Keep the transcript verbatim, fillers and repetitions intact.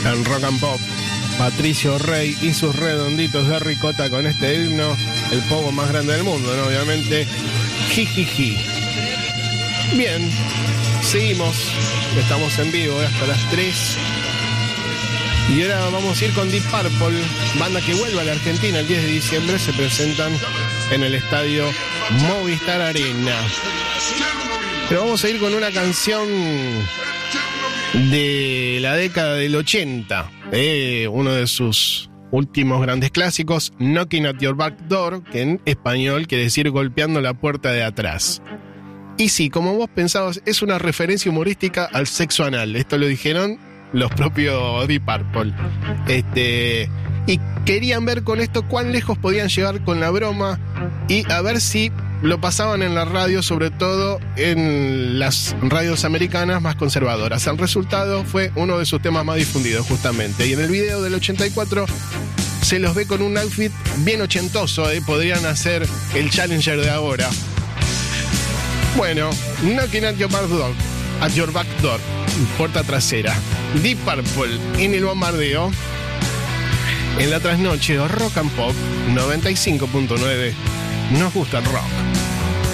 en Rock and Pop. Patricio Rey y sus redonditos de ricota con este himno, el pogo más grande del mundo, ¿no? Obviamente, jijiji. Bien, seguimos, estamos en vivo ¿eh? hasta las tres. Y ahora vamos a ir con Deep Purple, banda que vuelve a la Argentina el diez de diciembre, se presentan en el estadio Movistar Arena. Pero vamos a ir con una canción de la década del ochenta, eh, uno de sus últimos grandes clásicos, Knocking at Your Back Door, que en español quiere decir golpeando la puerta de atrás. Y sí, como vos pensabas, es una referencia humorística al sexo anal. Esto lo dijeron los propios Deep Purple. Este, y querían ver con esto cuán lejos podían llegar con la broma y a ver si lo pasaban en la radio, sobre todo en las radios americanas más conservadoras. El resultado fue uno de sus temas más difundidos, justamente. Y en el video del ochenta y cuatro se los ve con un outfit bien ochentoso, ¿eh? Podrían hacer el Challenger de ahora. Bueno, Knocking at Your Back Door, at your back door, puerta trasera. Deep Purple en el bombardeo. En la trasnoche, Rock and Pop noventa y cinco punto nueve. Nos gusta el rock.